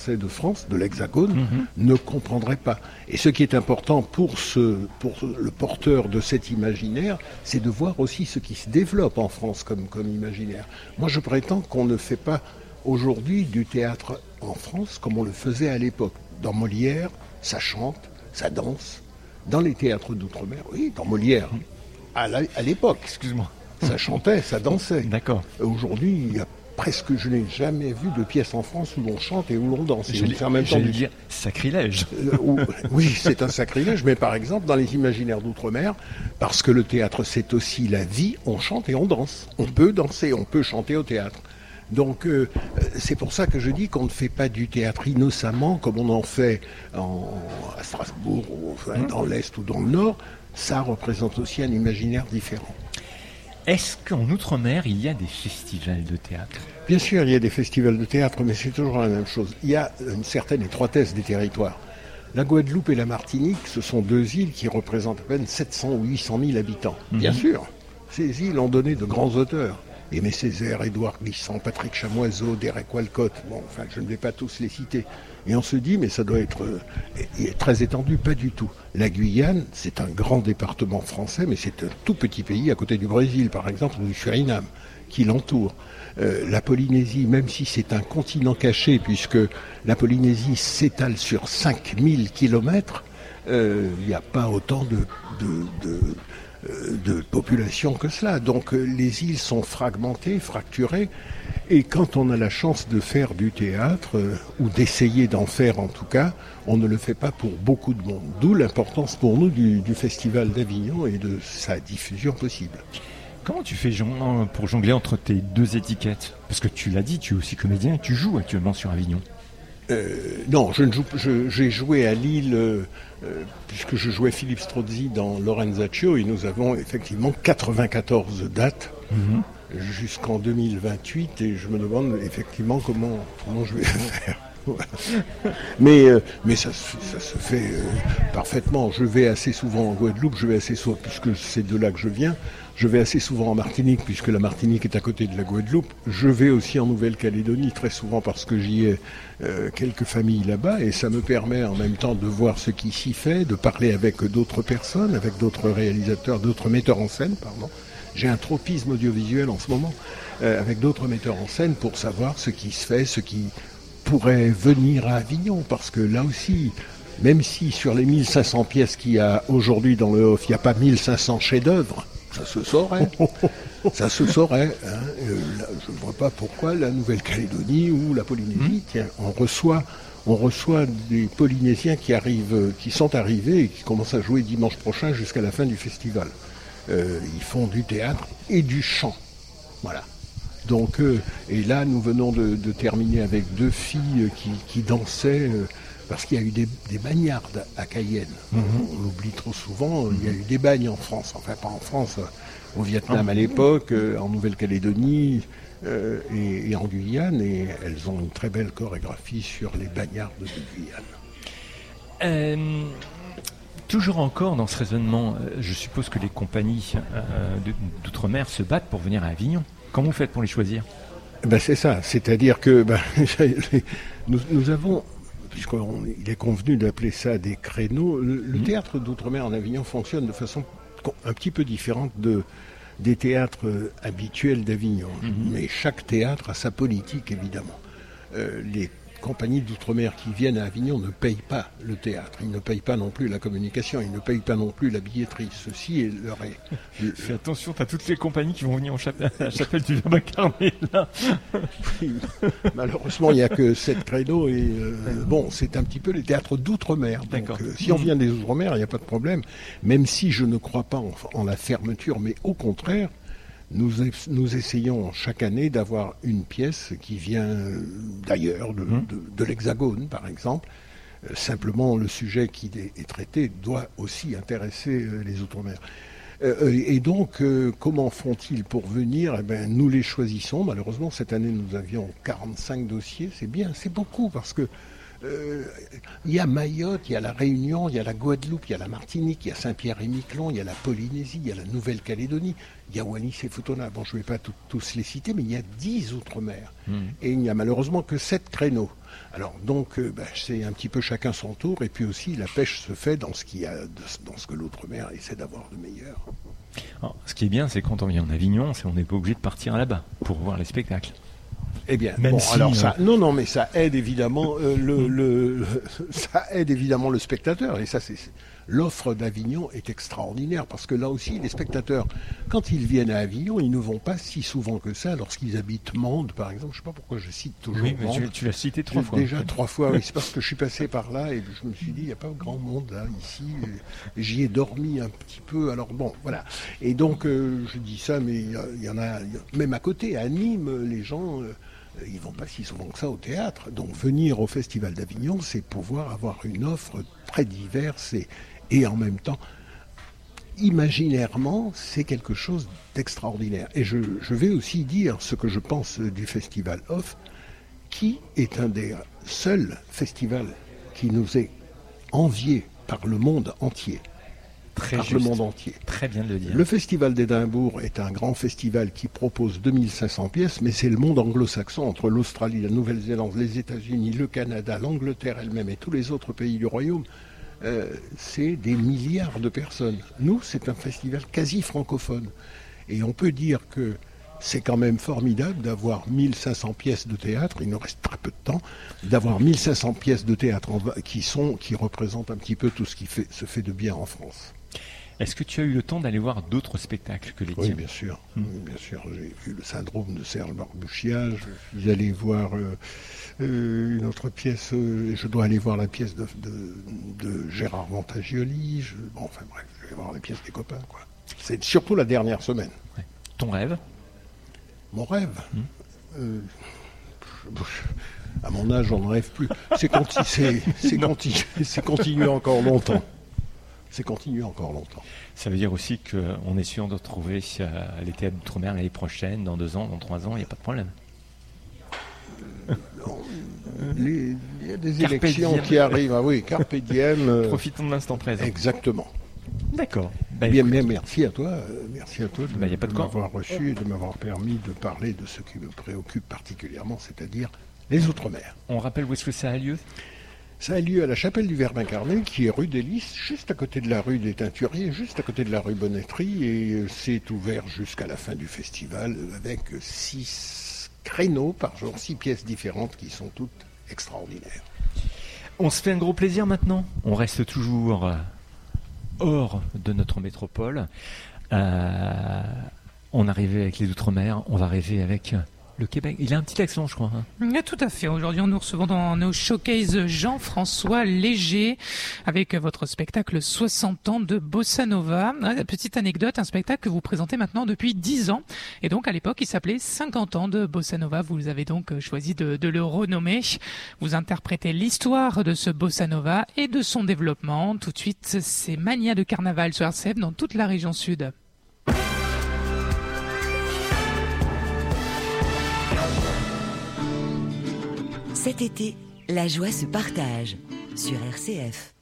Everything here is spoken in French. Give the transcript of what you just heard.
de France, de l'Hexagone, ne comprendrait pas. Et ce qui est important pour le porteur de cet imaginaire, c'est de voir aussi ce qui se développe en France comme imaginaire. Moi, je prétends qu'on ne fait pas aujourd'hui du théâtre en France comme on le faisait à l'époque. Dans Molière, ça chante, ça danse. Dans les théâtres d'outre-mer, oui, dans Molière, à l'époque, excuse-moi, ça chantait, ça dansait. D'accord. Aujourd'hui, il y a presque, je n'ai jamais vu de pièce en France où l'on chante et où l'on danse. J'allais dire sacrilège. Oui, c'est un sacrilège, mais par exemple, dans les imaginaires d'outre-mer, parce que le théâtre, c'est aussi la vie, on chante et on danse. On peut danser, on peut chanter au théâtre. Donc, c'est pour ça que je dis qu'on ne fait pas du théâtre innocemment, comme on en fait à Strasbourg, dans l'Est ou dans le Nord. Ça représente aussi un imaginaire différent. Est-ce qu'en Outre-mer, il y a des festivals de théâtre ? Bien sûr, il y a des festivals de théâtre, mais c'est toujours la même chose. Il y a une certaine étroitesse des territoires. La Guadeloupe et la Martinique, ce sont deux îles qui représentent à peine 700 ou 800 000 habitants. Bien sûr, ces îles ont donné de grands auteurs. Aimé Césaire, Édouard Glissant, Patrick Chamoiseau, Derek Walcott. Bon, enfin, je ne vais pas tous les citer. Et on se dit, mais ça doit être très étendu. Pas du tout. La Guyane, c'est un grand département français, mais c'est un tout petit pays à côté du Brésil, par exemple, ou du Suriname, qui l'entoure. La Polynésie, même si c'est un continent caché, puisque la Polynésie s'étale sur 5000 kilomètres, il n'y a pas autant de population que cela. Donc les îles sont fragmentées, fracturées, et quand on a la chance de faire du théâtre, ou d'essayer d'en faire en tout cas, on ne le fait pas pour beaucoup de monde. D'où l'importance pour nous du Festival d'Avignon et de sa diffusion possible. Comment tu fais pour jongler entre tes deux étiquettes ? Parce que tu l'as dit, tu es aussi comédien et tu joues actuellement sur Avignon. Non, je ne joue. J'ai joué à Lille, puisque je jouais Philippe Strozzi dans Lorenzaccio, et nous avons effectivement 94 dates jusqu'en 2028, et je me demande effectivement comment je vais faire. Mais ça se fait parfaitement. Je vais assez souvent en Guadeloupe, je vais assez souvent, puisque c'est de là que je viens. Je vais assez souvent en Martinique, puisque la Martinique est à côté de la Guadeloupe. Je vais aussi en Nouvelle-Calédonie, très souvent parce que j'y ai quelques familles là-bas, et ça me permet en même temps de voir ce qui s'y fait, de parler avec d'autres personnes, avec d'autres réalisateurs, d'autres metteurs en scène, pardon. J'ai un tropisme audiovisuel en ce moment, avec d'autres metteurs en scène pour savoir ce qui se fait, ce qui pourrait venir à Avignon, parce que là aussi, même si sur les 1500 pièces qu'il y a aujourd'hui dans le Off, il n'y a pas 1500 chefs-d'œuvre, ça se saurait. Ça se saurait. Là, je ne vois pas pourquoi la Nouvelle-Calédonie ou la Polynésie, tiens, on reçoit des Polynésiens qui sont arrivés et qui commencent à jouer dimanche prochain jusqu'à la fin du festival. Ils font du théâtre et du chant. Voilà. Donc, et là, nous venons de terminer avec deux filles qui dansaient, parce qu'il y a eu des bagnardes à Cayenne. On l'oublie trop souvent, il y a eu des bagnes en France, enfin pas en France, au Vietnam à l'époque, en Nouvelle-Calédonie et en Guyane, et elles ont une très belle chorégraphie sur les bagnardes de Guyane. Toujours encore dans ce raisonnement, je suppose que les compagnies d'outre-mer se battent pour venir à Avignon. Comment vous faites pour les choisir ? C'est ça, c'est-à-dire que nous avons, puisqu'il est convenu d'appeler ça des créneaux, le théâtre d'outre-mer en Avignon fonctionne de façon un petit peu différente des théâtres habituels d'Avignon. Mais chaque théâtre a sa politique, évidemment. Les compagnies d'outre-mer qui viennent à Avignon ne payent pas le théâtre, ils ne payent pas non plus la communication, ils ne payent pas non plus la billetterie. Ceci est leur... Fais attention, tu as toutes les compagnies qui vont venir à la chapelle du Verbe incarné, là. Oui, malheureusement, il n'y a que 7 créneaux et c'est un petit peu les théâtres d'outre-mer. Donc, si on vient des outre-mer, il n'y a pas de problème, même si je ne crois pas en la fermeture, mais au contraire, nous essayons chaque année d'avoir une pièce qui vient d'ailleurs, de l'Hexagone par exemple. Simplement, le sujet qui est traité doit aussi intéresser les Outre-mer. Et donc, comment font-ils pour venir ? Nous les choisissons. Malheureusement, cette année, nous avions 45 dossiers. C'est bien, c'est beaucoup, parce que il y a Mayotte, il y a la Réunion, il y a la Guadeloupe, il y a la Martinique, il y a Saint-Pierre-et-Miquelon, il y a la Polynésie, il y a la Nouvelle-Calédonie, il y a Wallis et Futuna. Bon, je ne vais pas tous les citer, mais il y a 10 outre-mer. Et il n'y a malheureusement que 7 créneaux. Alors donc, c'est un petit peu chacun son tour, et puis aussi la pêche se fait dans ce que l'outre-mer essaie d'avoir de meilleur. Alors, ce qui est bien, c'est quand on vient en Avignon, on n'est pas obligé de partir là-bas pour voir les spectacles. Eh bien, Même si, alors ça, non, mais ça aide évidemment ça aide évidemment le spectateur, et ça c'est l'offre d'Avignon est extraordinaire parce que là aussi les spectateurs, quand ils viennent à Avignon, ils ne vont pas si souvent que ça lorsqu'ils habitent Mende, par exemple. Je ne sais pas pourquoi je cite toujours Mende. Mais tu l'as cité 3 fois. Déjà 3 fois, oui, c'est parce que je suis passé par là et je me suis dit il n'y a pas grand monde là ici. J'y ai dormi un petit peu. Alors bon, voilà. Et donc je dis ça, mais il y en a même à côté, à Nîmes, les gens. Ils vont pas si souvent que ça au théâtre. Donc venir au Festival d'Avignon, c'est pouvoir avoir une offre très diverse et en même temps, imaginairement, c'est quelque chose d'extraordinaire. Et je vais aussi dire ce que je pense du Festival Off, qui est un des seuls festivals qui nous est envié par le monde entier. Le monde entier. Très bien de le dire. Le Festival d'Édimbourg est un grand festival qui propose 2500 pièces, mais c'est le monde anglo-saxon, entre l'Australie, la Nouvelle-Zélande, les États-Unis, le Canada, l'Angleterre elle-même et tous les autres pays du royaume. C'est des milliards de personnes. Nous, c'est un festival quasi francophone. Et on peut dire que c'est quand même formidable d'avoir 1500 pièces de théâtre, il nous reste très peu de temps, d'avoir 1500 pièces de théâtre qui représentent un petit peu tout ce qui se fait de bien en France. Est-ce que tu as eu le temps d'aller voir d'autres spectacles que les tiens ? Oui, bien sûr. Oui, bien sûr. J'ai vu le syndrome de Serge Barbouchia. Je suis allé voir une autre pièce. Je dois aller voir la pièce de Gérard Montagioli. Enfin bref, je vais voir les pièces des copains, quoi. C'est surtout la dernière semaine. Ouais. Ton rêve ? Mon rêve à mon âge, on n'en rêve plus. C'est continuer encore longtemps. C'est continuer encore longtemps. Ça veut dire aussi qu'on est sûr de retrouver les théâtres d'outre-mer l'année prochaine, dans 2 ans, dans 3 ans, il n'y a pas de problème. Il y a des élections qui arrivent. Ah oui, carpe diem. Profitons de l'instant présent. Exactement. D'accord. Bien, merci à toi. Merci à toi de m'avoir reçu et de m'avoir permis de parler de ce qui me préoccupe particulièrement, c'est-à-dire les Outre-mer. On rappelle où est-ce que ça a lieu ? Ça a lieu à la chapelle du Verbe incarné, qui est rue des Lys, juste à côté de la rue des Teinturiers, juste à côté de la rue Bonneterie, et c'est ouvert jusqu'à la fin du festival avec 6 créneaux par jour, 6 pièces différentes qui sont toutes extraordinaires. On se fait un gros plaisir maintenant. On reste toujours hors de notre métropole. On arrivait avec les Outre-mer, on va arriver avec le Québec. Il a un petit accent, je crois. Tout à fait. Aujourd'hui, nous recevons dans nos showcases Jean-François Léger avec votre spectacle 60 ans de Bossa Nova. Petite anecdote, un spectacle que vous présentez maintenant depuis 10 ans. Et donc, à l'époque, il s'appelait 50 ans de Bossa Nova. Vous avez donc choisi de le renommer. Vous interprétez l'histoire de ce Bossa Nova et de son développement. Tout de suite, c'est Mania de Carnaval sur RCF dans toute la région sud. Cet été, la joie se partage sur RCF.